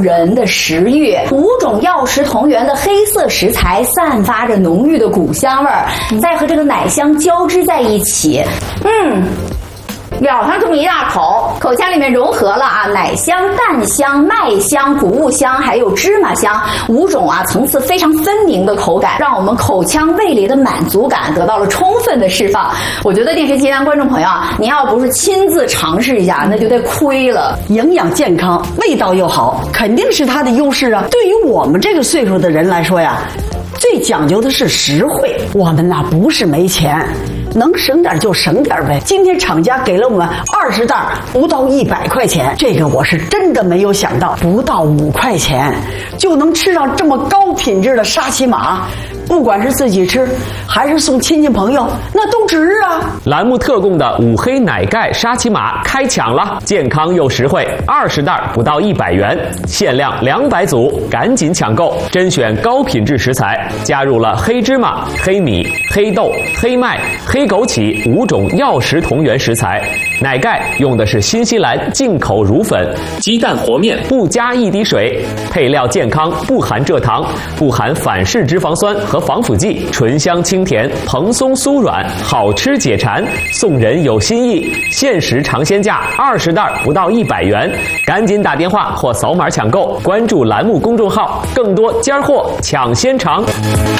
人的食欲。5种药食同源的黑色食材散发着浓郁的谷香味儿，再和这个奶香交织在一起，咬上这么一大口，口腔里面融合了奶香、蛋香、麦香、谷物香，还有芝麻香5种层次非常分明的口感，让我们口腔味蕾的满足感得到了充分的释放。我觉得电视机前观众朋友您要不是亲自尝试一下，那就得亏了。 营养健康，味道又好，肯定是它的优势啊。对于我们这个岁数的人来说呀，最讲究的是实惠。我们不是没钱，能省点就省点呗。今天厂家给了我们20袋，不到100块钱，这个我是真的没有想到，不到5块钱就能吃上这么高品质的沙琪玛。不管是自己吃还是送亲戚朋友，那都值啊。 栏目特供的5黑奶盖沙琪玛开抢了，健康又实惠，20袋不到100元，限量200组，赶紧抢购！甄选高品质食材，加入了黑芝麻、黑米、黑豆、黑麦、黑枸杞5种药食同源食材。奶盖用的是新西兰进口乳粉，鸡蛋和面不加1滴水，配料健康，不含蔗糖，不含反式脂肪酸和防腐剂，醇香清甜，蓬松酥软，好吃解馋。送人有心意，限时尝鲜价20袋不到100元，赶紧打电话或扫码抢购，关注栏目公众号，更多尖货抢先尝。